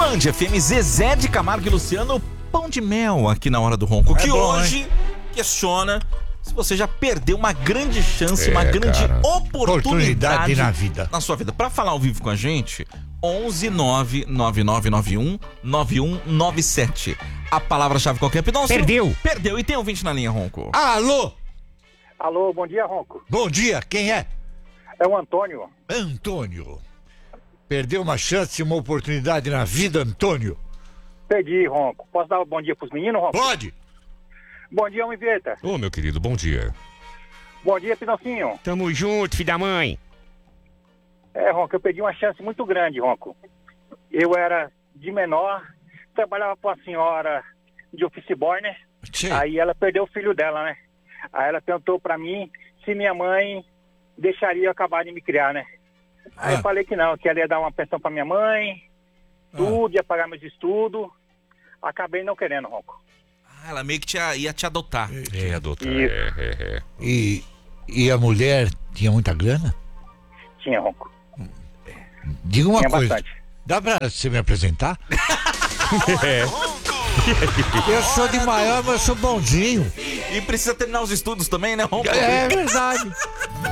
Band FM, Zezé de Camargo e Luciano Pão de Mel aqui na Hora do Ronco, que bom, hoje questiona se você já perdeu uma grande chance, uma grande oportunidade na vida. Na sua vida. Pra falar ao vivo com a gente, 11 99991 9197. A palavra-chave qualquer. Perdeu. Perdeu. E tem ouvinte na linha, Ronco. Alô? Alô, bom dia, Ronco. Bom dia, quem é? É o Antônio. Antônio. Perdeu uma chance, uma oportunidade na vida, Antônio? Perdi, Ronco. Posso dar um bom dia pros meninos, Ronco? Pode. Bom dia, Homem Vieta. Ô, meu querido, bom dia. Bom dia, Pinocinho. Tamo junto, filho da mãe. Ronco, eu perdi uma chance muito grande, Ronco. Eu era de menor, trabalhava com a senhora de office boy, né? Sim. Aí ela perdeu o filho dela, né? Aí ela perguntou pra mim se minha mãe deixaria eu acabar de me criar, né? Aí eu falei que não, que ela ia dar uma pensão pra minha mãe, tudo, ia pagar meus estudos. Acabei não querendo, Ronco. Ela meio que ia te adotar. Adotar. E a mulher tinha muita grana? Tinha, Ronco. Diga uma Tinha coisa. bastante. Dá pra você me apresentar? Eu sou de maior, mas eu sou bonzinho. E precisa terminar os estudos também, né, Ronco? É verdade.